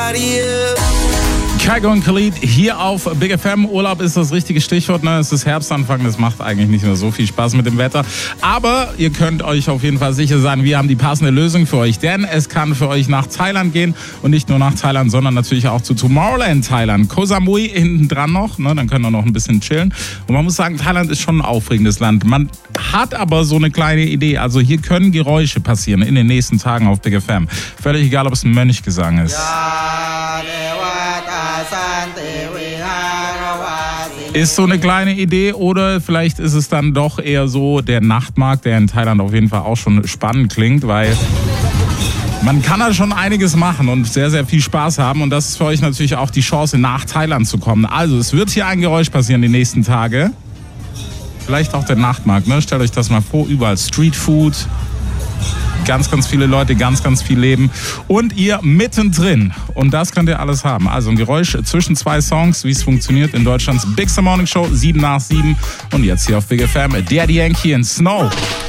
Kygo und Khalid hier auf Big FM. Urlaub ist das richtige Stichwort. Ne? Es ist Herbstanfang, das macht eigentlich nicht mehr so viel Spaß mit dem Wetter. Aber ihr könnt euch auf jeden Fall sicher sein, wir haben die passende Lösung für euch. Denn es kann für euch nach Thailand gehen. Und nicht nur nach Thailand, sondern natürlich auch zu Tomorrowland Thailand. Koh Samui hinten dran noch. Ne? Dann können wir noch ein bisschen chillen. Und man muss sagen, Thailand ist schon ein aufregendes Land. Man hat aber so eine kleine Idee. Also hier können Geräusche passieren in den nächsten Tagen auf Big FM. Völlig egal, ob es ein Mönchgesang ist. Ist so eine kleine Idee oder vielleicht ist es dann doch eher so der Nachtmarkt, der in Thailand auf jeden Fall auch schon spannend klingt, weil man kann da schon einiges machen und sehr, sehr viel Spaß haben und das ist für euch natürlich auch die Chance, nach Thailand zu kommen. Also es wird hier ein Geräusch passieren die nächsten Tage. Vielleicht auch der Nachtmarkt, ne? Stellt euch das mal vor, überall Streetfood. Ganz, ganz viele Leute, ganz, ganz viel Leben und ihr mittendrin. Und das könnt ihr alles haben. Also ein Geräusch zwischen zwei Songs, wie es funktioniert in Deutschlands Big Morning Show, 7 nach 7. Und jetzt hier auf Big FM, Daddy Yankee and Snow.